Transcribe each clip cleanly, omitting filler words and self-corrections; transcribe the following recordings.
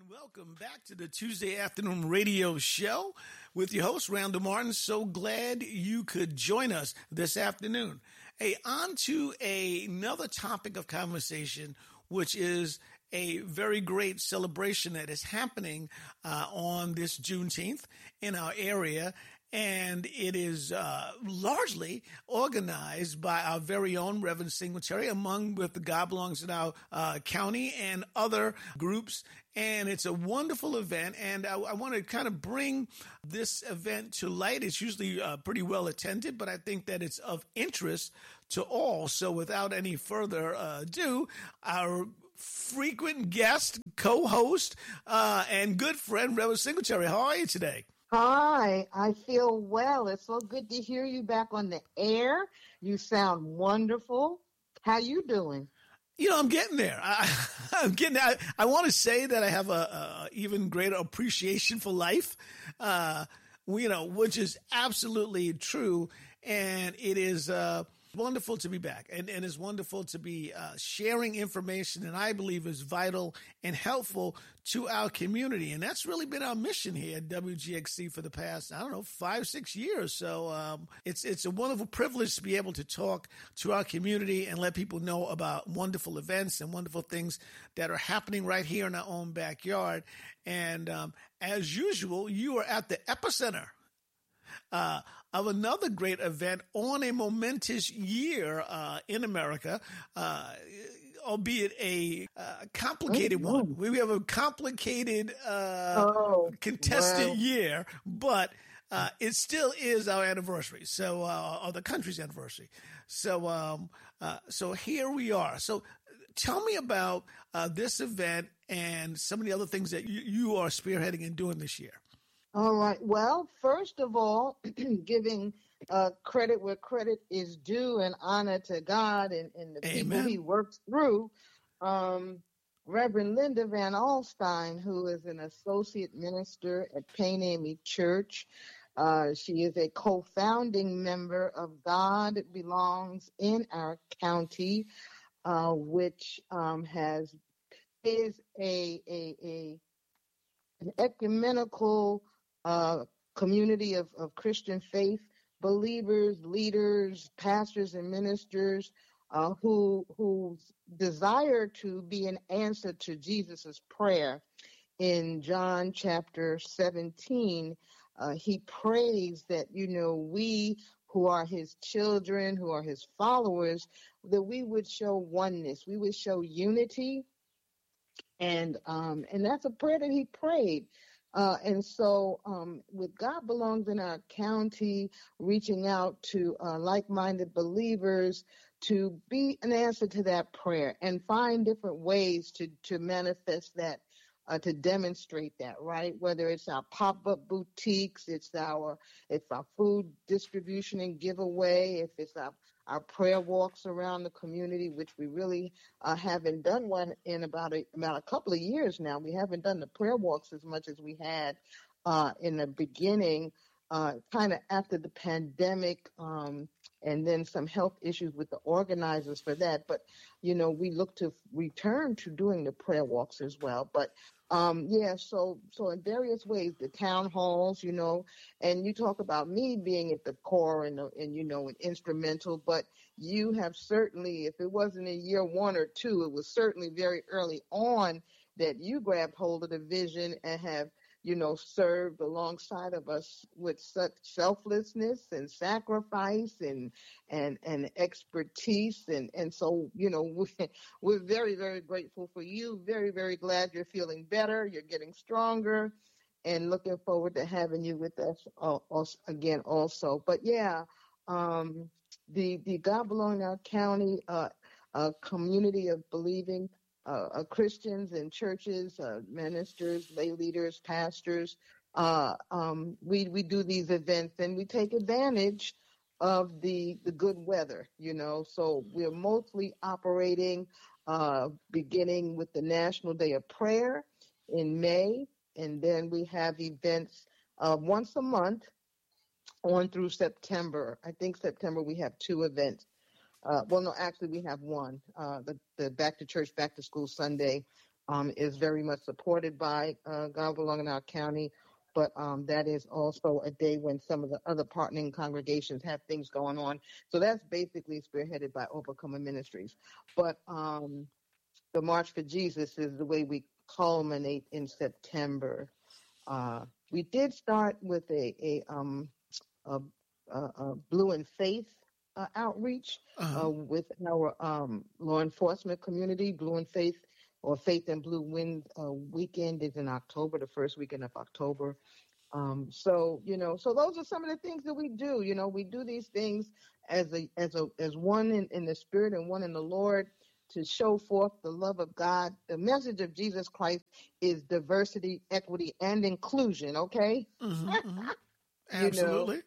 Welcome back to the Tuesday afternoon radio show with your host, Randall Martin. So glad you could join us this afternoon. Hey, on to another topic of conversation, which is a very great celebration that is happening on this Juneteenth in our area. And it is largely organized by our very own Reverend Singletary, among with the God Belongs in our county and other groups. And it's a wonderful event. And I want to kind of bring this event to light. It's usually pretty well attended, but I think that it's of interest to all. So without any further ado, our frequent guest, co-host, and good friend, Reverend Singletary, how are you today? Hi, I feel well. It's so good to hear you back on the air. You sound wonderful. How you doing? You know, I'm getting there. I'm getting there. I want to say that I have a even greater appreciation for life, which is absolutely true. And it is wonderful to be back, and it's wonderful to be sharing information that I believe is vital and helpful to our community. And that's really been our mission here at WGXC for the past, 5-6 years. So it's a wonderful privilege to be able to talk to our community and let people know about wonderful events and wonderful things that are happening right here in our own backyard. And as usual, you are at the epicenter of another great event on a momentous year in America, albeit a complicated one. We have a complicated contested year, but it still is our anniversary, so or the country's anniversary. So so here we are. So tell me about this event and some of the other things that you are spearheading and doing this year. All right. Well, first of all, giving credit where credit is due and honor to God and the people He works through, Reverend Linda Van Alstyne, who is an associate minister at Painamy Church. She is a co-founding member of God Belongs in our county, which is an ecumenical community of Christian faith believers, leaders, pastors, and ministers who desire to be an answer to Jesus's prayer. In John chapter 17, he prays that, we who are his children, who are his followers, that we would show oneness, we would show unity. And that's a prayer that he prayed. And so with God Belongs in our county, reaching out to like-minded believers to be an answer to that prayer and find different ways to manifest that, to demonstrate that, right? Whether it's our pop-up boutiques, it's our food distribution and giveaway, if it's our prayer walks around the community, which we really haven't done one in about a couple of years now. We haven't done the prayer walks as much as we had in the beginning, kind of after the pandemic, and then some health issues with the organizers for that. But, we look to return to doing the prayer walks as well. But so in various ways, the town halls, and you talk about me being at the core and instrumental, but you have certainly, if it wasn't in year 1 or 2, it was certainly very early on that you grabbed hold of the vision and have, served alongside of us with such selflessness and sacrifice and expertise. And so, we're very, very grateful for you. Very, very glad you're feeling better. You're getting stronger and looking forward to having you with us again also. But the God Belong in our county, community of believing Christians and churches, ministers, lay leaders, pastors. We do these events and we take advantage of the good weather, So we're mostly operating beginning with the National Day of Prayer in May, and then we have events once a month on through September. I think September we have 2 events. We have one, the Back to Church, Back to School Sunday is very much supported by God Belonging Our County. But that is also a day when some of the other partnering congregations have things going on. So that's basically spearheaded by Overcomer Ministries. But the March for Jesus is the way we culminate in September. We did start with a Blue in Faith outreach with our law enforcement community. Blue in Faith, or Faith and Blue Wind weekend is in October, the first weekend of October. So those are some of the things that we do. We do these things as one in the Spirit and one in the Lord, to show forth the love of God. The message of Jesus Christ is diversity, equity, and inclusion. Okay. Absolutely.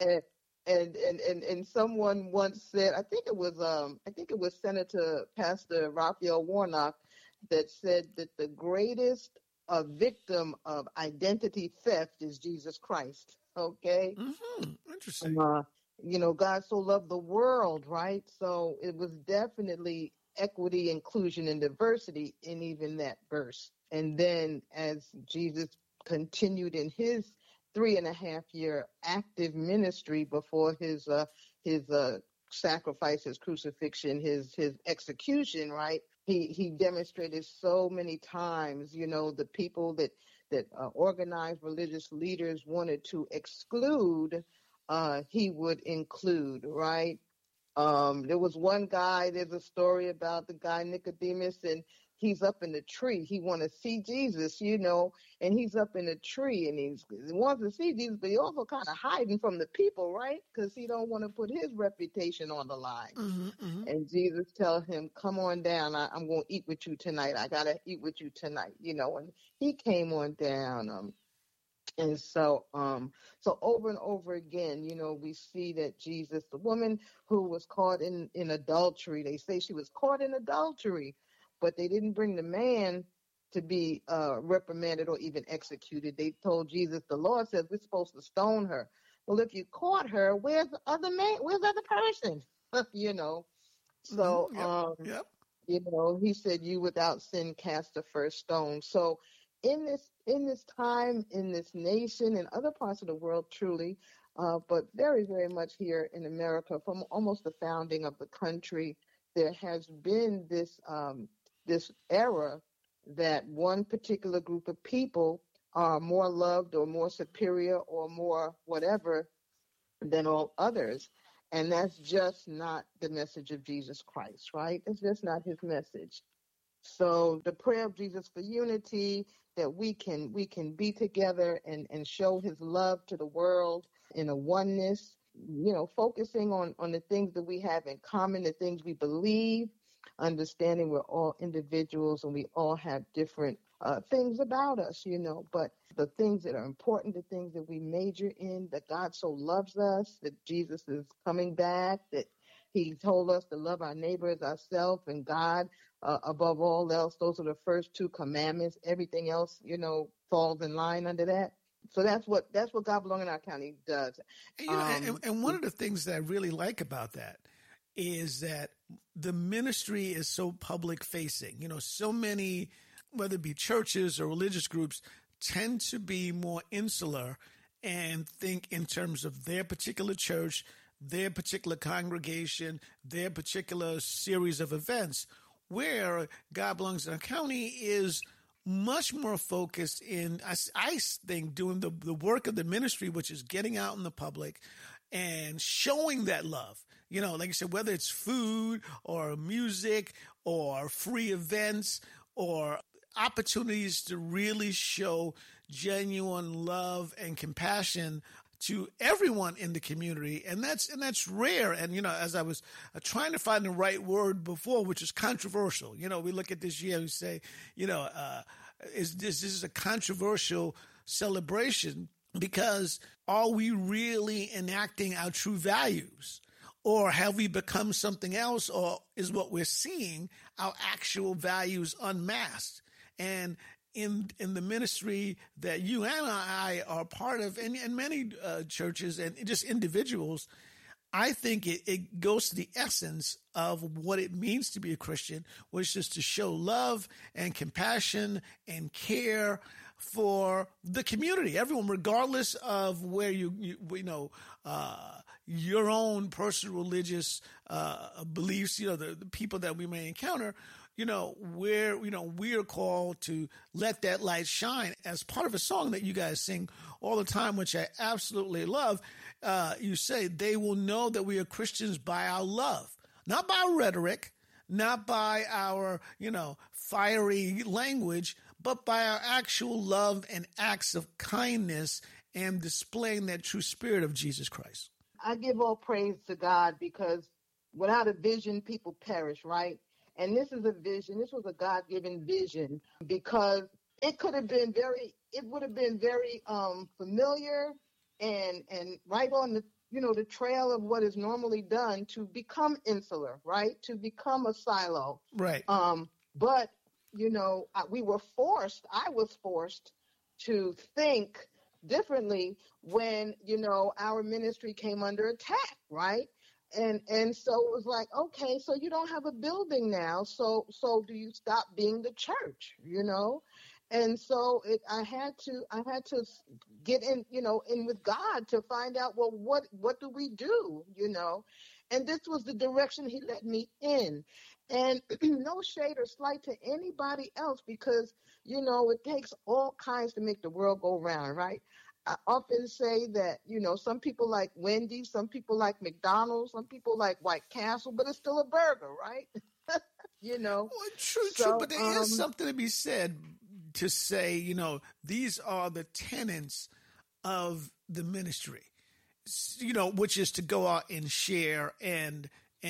And someone once said, I think it was Senator Pastor Raphael Warnock that said that the greatest victim of identity theft is Jesus Christ. Okay. Interesting. God so loved the world, right? So it was definitely equity, inclusion, and diversity in even that verse. And then as Jesus continued in his 3.5-year active ministry before his sacrifice, his crucifixion, his execution, right? He demonstrated so many times, the people that organized religious leaders wanted to exclude, he would include, right? There was one guy, there's a story about the guy Nicodemus, and he's up in the tree. He want to see Jesus, and he's up in a tree, and he wants to see Jesus, but he also kind of hiding from the people, right? Because he don't want to put his reputation on the line. And Jesus tells him, come on down. I'm going to eat with you tonight. I got to eat with you tonight, and he came on down. And so over and over again, we see that Jesus, the woman who was caught in adultery, they say she was caught in adultery, but they didn't bring the man to be reprimanded or even executed. They told Jesus, the Lord says we're supposed to stone her. Well, if you caught her, where's the other man? Where's the other person? So, he said, you without sin cast the first stone. So in this time, in this nation, in other parts of the world, truly, but very, very much here in America, from almost the founding of the country, there has been this era that one particular group of people are more loved or more superior or more whatever than all others. And that's just not the message of Jesus Christ, right? It's just not his message. So the prayer of Jesus for unity, that we can be together and show his love to the world in a oneness, focusing on the things that we have in common, the things we believe, understanding we're all individuals and we all have different things about us, but the things that are important, the things that we major in, that God so loves us, that Jesus is coming back, that he told us to love our neighbors, ourselves, and God above all else. Those are the first 2 commandments. Everything else, falls in line under that. So that's what God Belonging Our County does. And one of the things that I really like about that is that the ministry is so public facing. So many, whether it be churches or religious groups, tend to be more insular and think in terms of their particular church, their particular congregation, their particular series of events, where God Belongs in Our County is much more focused in, I think, doing the work of the ministry, which is getting out in the public and showing that love. Like I said, whether it's food or music or free events or opportunities to really show genuine love and compassion to everyone in the community, and that's rare. And as I was trying to find the right word before, which is controversial. We look at this year and say, this is a controversial celebration, because are we really enacting our true values, or have we become something else, or is what we're seeing our actual values unmasked? And in the ministry that you and I are part of, and many churches and just individuals, I think it goes to the essence of what it means to be a Christian, which is to show love and compassion and care for the community, everyone, regardless of where your own personal religious beliefs, the people that we may encounter. We are called to let that light shine as part of a song that you guys sing all the time, which I absolutely love. You say they will know that we are Christians by our love, not by our rhetoric, not by our, fiery language, but by our actual love and acts of kindness and displaying that true spirit of Jesus Christ. I give all praise to God because without a vision, people perish, right? And this is a vision. This was a God-given vision because it would have been very familiar and right on the trail of what is normally done to become insular, right? To become a silo. Right. But, I was forced to think differently when, our ministry came under attack, right? And so it was like, okay, so you don't have a building now. So do you stop being the church, And so I had to get in with God to find out, well, what do we do, And this was the direction he led me in. And no shade or slight to anybody else because, it takes all kinds to make the world go round, right? I often say that, some people like Wendy's, some people like McDonald's, some people like White Castle, but it's still a burger, right? Well, true. But there is something to be said to say, these are the tenets of the ministry, which is to go out and share and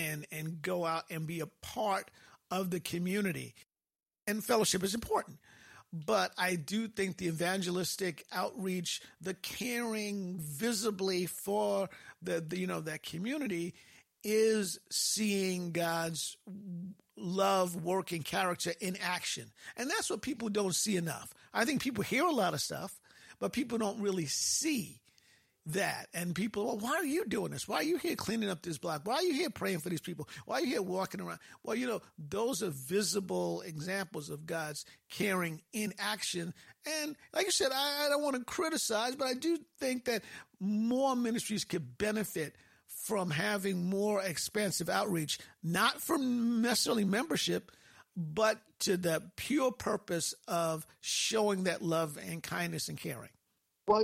go out and be a part of the community. And fellowship is important. But I do think the evangelistic outreach, the caring visibly for that community is seeing God's love, work, and character in action. And that's what people don't see enough. I think people hear a lot of stuff, but people don't really see that. And people, well, why are you doing this? Why are you here cleaning up this block? Why are you here praying for these people? Why are you here walking around? Well, those are visible examples of God's caring in action. And like you said, I don't want to criticize, but I do think that more ministries could benefit from having more expansive outreach, not from necessarily membership, but to the pure purpose of showing that love and kindness and caring. Well,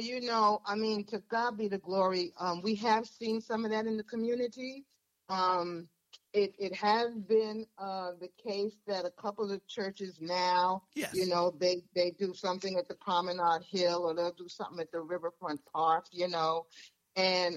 to God be the glory. We have seen some of that in the community. It has been the case that a couple of churches now, yes, they do something at the Promenade Hill or they'll do something at the Riverfront Park, and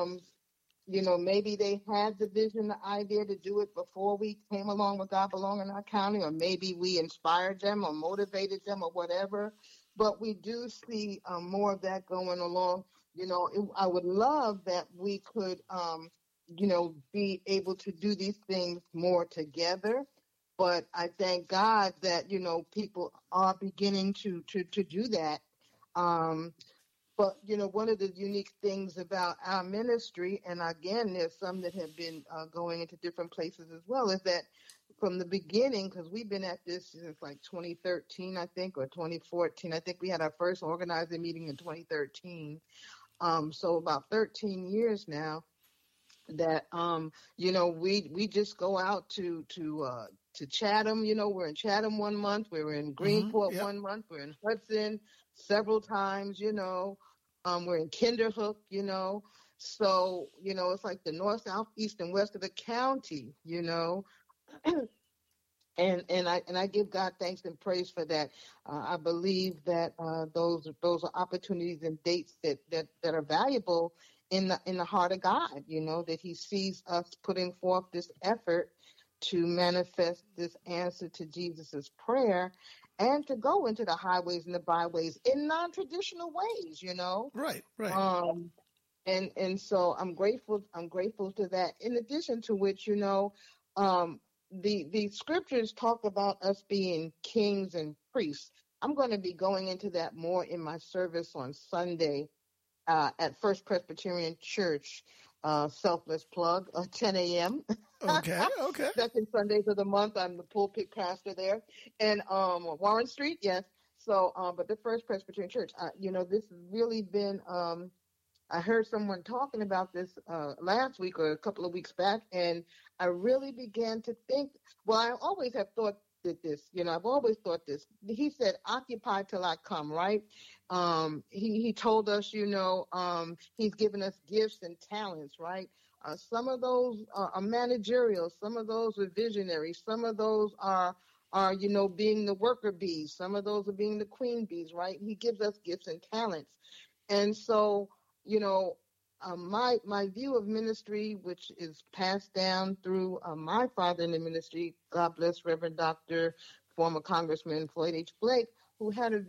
maybe they had the vision, the idea to do it before we came along with God Belong in our county, or maybe we inspired them or motivated them or whatever. But we do see more of that going along. I would love that we could, be able to do these things more together. But I thank God that, people are beginning to do that. But, one of the unique things about our ministry, and again, there's some that have been going into different places as well, is that from the beginning, because we've been at this since like 2013, I think, or 2014. I think we had our first organizing meeting in 2013. So about 13 years now that, we just go out to Chatham. We're in Chatham one month. We were in Greenport one month. We're in Hudson several times, we're in Kinderhook, So, it's like the north, south, east, and west of the county, And I give God thanks and praise for that. I believe that those are opportunities and dates that are valuable in the heart of God. That He sees us putting forth this effort to manifest this answer to Jesus's prayer, and to go into the highways and the byways in non-traditional ways. Right. And so I'm grateful to that. In addition to which, the scriptures talk about us being kings and priests. I'm going to be going into that more in my service on Sunday at First Presbyterian Church selfless plug, 10 a.m. Okay. Okay. Second Sundays of the month. I'm the pulpit pastor there. And Warren Street, yes. So, but the First Presbyterian Church, this has really been, I heard someone talking about this last week or a couple of weeks back, and I really began to think, well, I always have thought this, I've always thought this. He said, occupy till I come, right? He told us, he's given us gifts and talents, right? Some of those are managerial, some of those are visionary, some of those are being the worker bees, some of those are being the queen bees, right? He gives us gifts and talents. And so, my view of ministry, which is passed down through my father in the ministry, God bless Reverend Dr. former Congressman Floyd H. Blake, who had a